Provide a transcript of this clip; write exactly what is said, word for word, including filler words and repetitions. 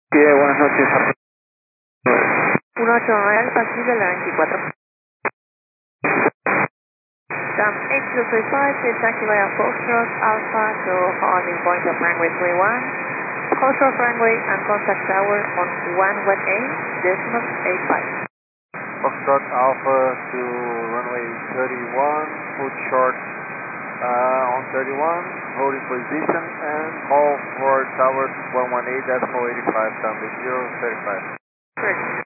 Sí, buenas noches. uno ocho nueve Alfa, sigue la veinticuatro. Sam eight two three five is taxi via Foxtrot Alpha to holding point of runway three one. Foxtrot runway and contact tower on one one eight decimal eight five. Foxtrot Alpha to runway thirty-one, put short uh, on thirty-one, holding position and call for tower one one eight decimal eight five, down to zero thirty-five. Correct.